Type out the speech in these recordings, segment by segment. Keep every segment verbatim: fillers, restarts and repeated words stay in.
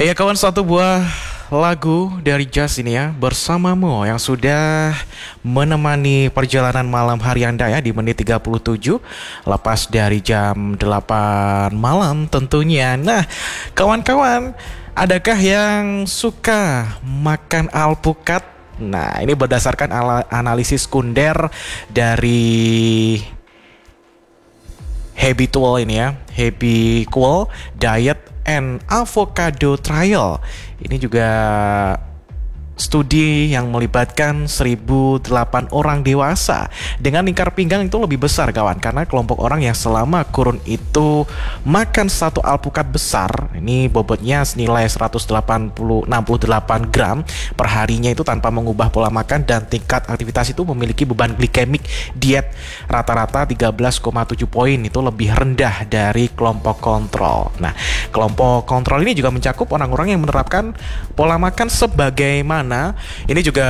Iya kawan, satu buah lagu dari Jazz ini ya, Bersamamu, yang sudah menemani perjalanan malam hari Anda ya di menit tiga puluh tujuh lepas dari jam delapan malam tentunya. Nah kawan-kawan, adakah yang suka makan alpukat? Nah ini berdasarkan ala- analisis sekunder dari Habitual ini ya, Habitual Diet and Avocado Trial. Ini juga studi yang melibatkan seribu delapan orang dewasa dengan lingkar pinggang itu lebih besar kawan, karena kelompok orang yang selama kurun itu makan satu alpukat besar, ini bobotnya senilai seratus enam puluh delapan gram per harinya itu tanpa mengubah pola makan, dan tingkat aktivitas itu memiliki beban glikemik diet rata-rata tiga belas koma tujuh poin, itu lebih rendah dari kelompok kontrol. Nah, kelompok kontrol ini juga mencakup orang-orang yang menerapkan pola makan sebagaimana ini juga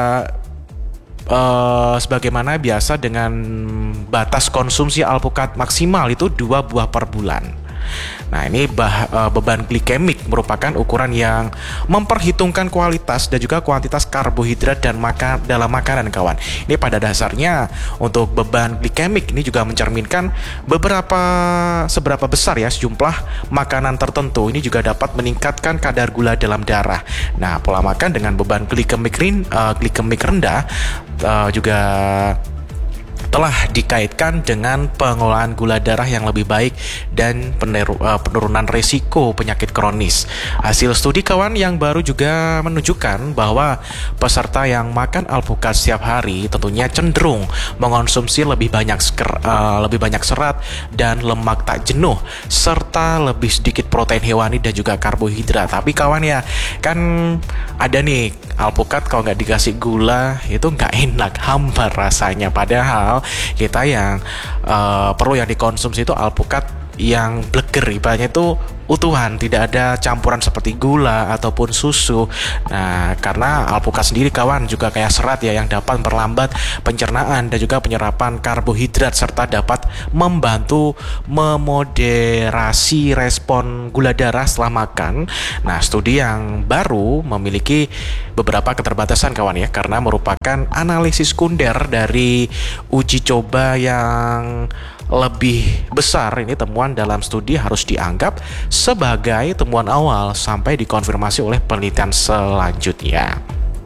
uh, sebagaimana biasa dengan batas konsumsi alpukat maksimal itu dua buah per bulan. Nah ini bah, uh, beban glikemik merupakan ukuran yang memperhitungkan kualitas dan juga kuantitas karbohidrat dan makan dalam makanan kawan. Ini pada dasarnya untuk beban glikemik ini juga mencerminkan beberapa seberapa besar ya sejumlah makanan tertentu. Ini juga dapat meningkatkan kadar gula dalam darah. Nah pola makan dengan beban glikemik, uh, glikemik rendah uh, juga telah dikaitkan dengan pengelolaan gula darah yang lebih baik dan penurunan risiko penyakit kronis. Hasil studi kawan yang baru juga menunjukkan bahwa peserta yang makan alpukat setiap hari tentunya cenderung mengonsumsi lebih banyak sker, uh, lebih banyak serat dan lemak tak jenuh, serta lebih sedikit protein hewani dan juga karbohidrat. Tapi kawan ya, kan ada nih alpukat kalau nggak dikasih gula itu nggak enak, hambar rasanya. Padahal kita yang uh, perlu yang dikonsumsi itu alpukat yang bleger, ibaratnya itu utuhan, tidak ada campuran seperti gula ataupun susu. Nah karena alpukat sendiri kawan juga kayak serat ya, yang dapat memperlambat pencernaan dan juga penyerapan karbohidrat, serta dapat membantu memoderasi respon gula darah setelah makan. Nah studi yang baru memiliki beberapa keterbatasan kawan ya, karena merupakan analisis sekunder dari uji coba yang lebih besar. Ini temuan dalam studi harus dianggap sebagai temuan awal sampai dikonfirmasi oleh penelitian selanjutnya.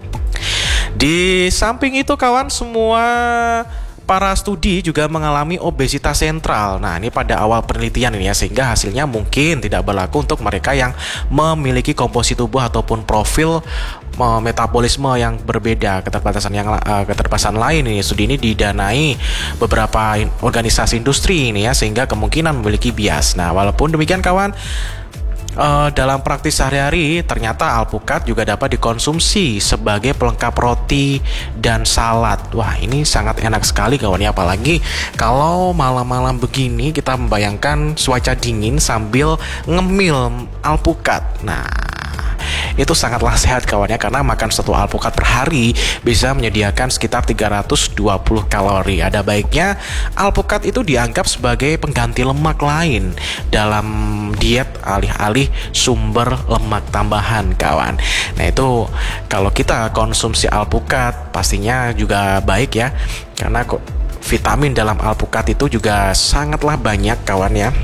Di samping itu kawan, semua para studi juga mengalami obesitas sentral. Nah ini pada awal penelitian ini ya, sehingga hasilnya mungkin tidak berlaku untuk mereka yang memiliki komposisi tubuh ataupun profil uh, metabolisme yang berbeda. Keterbatasan yang uh, keterbatasan lain ini, studi ini didanai beberapa in- organisasi industri ini ya, sehingga kemungkinan memiliki bias. Nah walaupun demikian kawan, Uh, dalam praktis sehari-hari ternyata alpukat juga dapat dikonsumsi sebagai pelengkap roti dan salad. Wah ini sangat enak sekali kawan ya, apalagi kalau malam-malam begini kita membayangkan cuaca dingin sambil ngemil alpukat. Nah itu sangatlah sehat kawan ya, karena makan satu alpukat per hari bisa menyediakan sekitar tiga ratus dua puluh kalori. Ada baiknya alpukat itu dianggap sebagai pengganti lemak lain dalam diet alih-alih sumber lemak tambahan kawan. Nah itu kalau kita konsumsi alpukat pastinya juga baik ya, karena kok vitamin dalam alpukat itu juga sangatlah banyak kawan ya.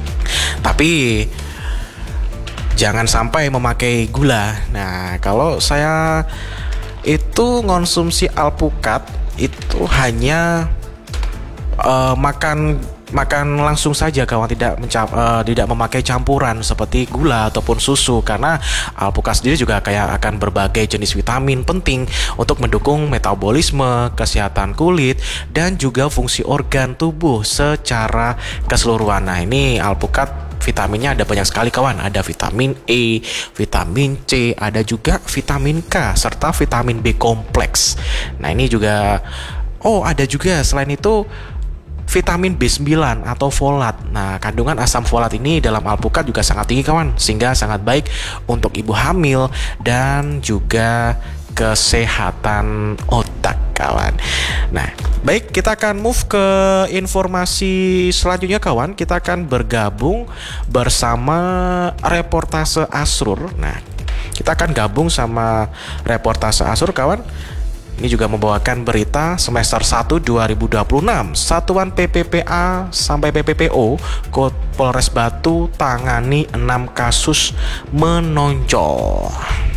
Tapi jangan sampai memakai gula. Nah kalau saya itu konsumsi alpukat itu hanya uh, makan makan langsung saja kawan, tidak mencap, uh, tidak memakai campuran seperti gula ataupun susu, karena alpukat sendiri juga kayak akan berbagai jenis vitamin penting untuk mendukung metabolisme, kesehatan kulit, dan juga fungsi organ tubuh secara keseluruhan. Nah ini alpukat vitaminnya ada banyak sekali kawan, ada vitamin E, vitamin C, ada juga vitamin K, serta vitamin B kompleks. Nah ini juga, oh ada juga selain itu vitamin B sembilan atau folat. Nah, kandungan asam folat ini dalam alpukat juga sangat tinggi kawan, sehingga sangat baik untuk ibu hamil dan juga kesehatan otak, kawan. Nah, baik, kita akan move ke informasi selanjutnya, kawan. Kita akan bergabung bersama reportase Asrur. Nah, kita akan gabung sama reportase Asrur, kawan. Ini juga membawakan berita semester satu dua ribu dua puluh enam. Satuan P P P A sampai P P P O Polres Batu tangani enam kasus menonjol.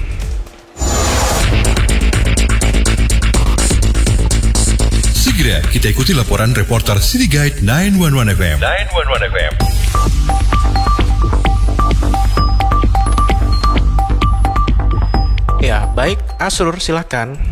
Segera kita ikuti laporan reporter City Guide sembilan satu satu F M. sembilan satu satu F M. Ya, baik, Asrur, silakan.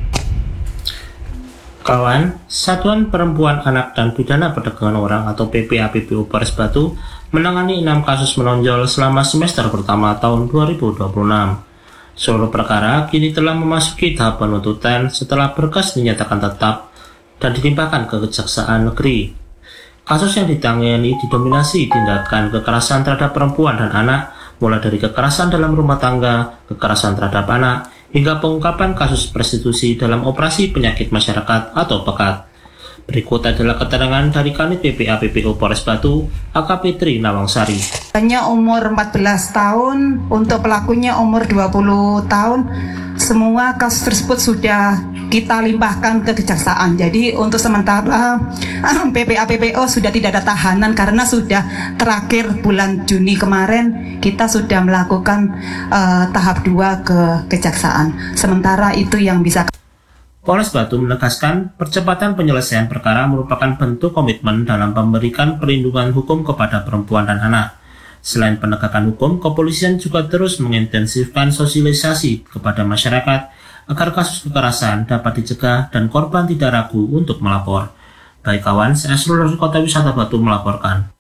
Kawan, Satuan Perempuan Anak dan Pidana Perdagangan Orang atau P P A P B O Polres Batu menangani enam kasus menonjol selama semester pertama tahun dua ribu dua puluh enam. Seluruh perkara kini telah memasuki tahap penuntutan setelah berkas dinyatakan tetap dan dilimpahkan ke Kejaksaan Negeri. Kasus yang ditangani didominasi tindakan kekerasan terhadap perempuan dan anak, mulai dari kekerasan dalam rumah tangga, kekerasan terhadap anak, hingga pengungkapan kasus prostitusi dalam operasi penyakit masyarakat atau pekat. Berikut adalah keterangan dari Kanit P P A P B O Polres Batu, A K P Tri Nawangsari. Hanya umur empat belas tahun, untuk pelakunya umur dua puluh tahun. Semua kasus tersebut sudah kita limpahkan ke kejaksaan. Jadi untuk sementara P P A P B O sudah tidak ada tahanan karena sudah terakhir bulan Juni kemarin kita sudah melakukan uh, tahap dua ke kejaksaan. Sementara itu yang bisa. Polres Batu menegaskan percepatan penyelesaian perkara merupakan bentuk komitmen dalam memberikan perlindungan hukum kepada perempuan dan anak. Selain penegakan hukum, kepolisian juga terus mengintensifkan sosialisasi kepada masyarakat agar kasus kekerasan dapat dicegah dan korban tidak ragu untuk melapor. Baik kawan, saya Asrul dari Kota Wisata Batu melaporkan.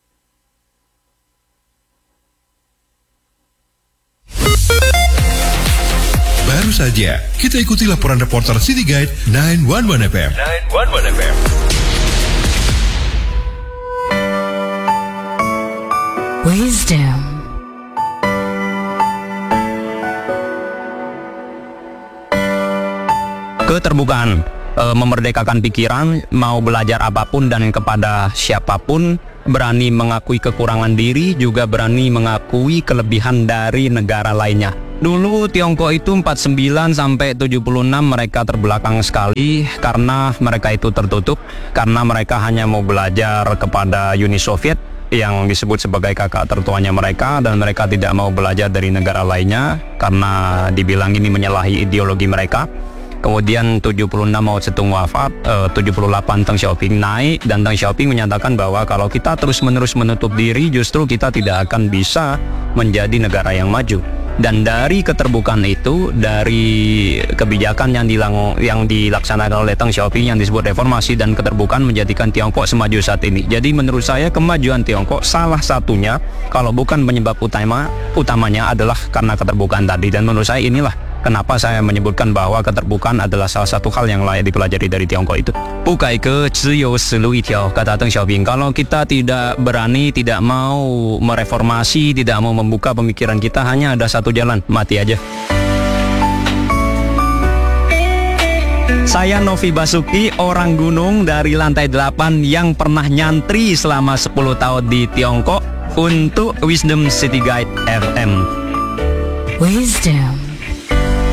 Baru saja kita ikuti laporan reporter City Guide sembilan satu satu F M. sembilan satu satu F M. Wisdom. Keterbukaan, e, memerdekakan pikiran, mau belajar apapun dan kepada siapapun, berani mengakui kekurangan diri, juga berani mengakui kelebihan dari negara lainnya. Dulu Tiongkok itu empat puluh sembilan sampai tujuh puluh enam mereka terbelakang sekali karena mereka itu tertutup, karena mereka hanya mau belajar kepada Uni Soviet yang disebut sebagai kakak tertuanya mereka, dan mereka tidak mau belajar dari negara lainnya karena dibilang ini menyalahi ideologi mereka. Kemudian tujuh puluh enam Mao Zedong wafat, eh, tujuh puluh delapan Deng Xiaoping naik, dan Deng Xiaoping menyatakan bahwa kalau kita terus-menerus menutup diri, justru kita tidak akan bisa menjadi negara yang maju. Dan dari keterbukaan itu, dari kebijakan yang dilang, yang dilaksanakan oleh Deng Xiaoping yang disebut reformasi dan keterbukaan, menjadikan Tiongkok semaju saat ini. Jadi menurut saya kemajuan Tiongkok salah satunya, kalau bukan penyebab utama, utamanya adalah karena keterbukaan tadi. Dan menurut saya inilah kenapa saya menyebutkan bahwa keterbukaan adalah salah satu hal yang layak dipelajari dari Tiongkok itu. Bukai ke ciyo selu itiao, kata Deng Xiaoping. Kalau kita tidak berani, tidak mau mereformasi, tidak mau membuka pemikiran kita, hanya ada satu jalan, mati aja. Saya Novi Basuki, orang gunung dari lantai delapan yang pernah nyantri selama sepuluh tahun di Tiongkok untuk Wisdom City Guide F M. Wisdom.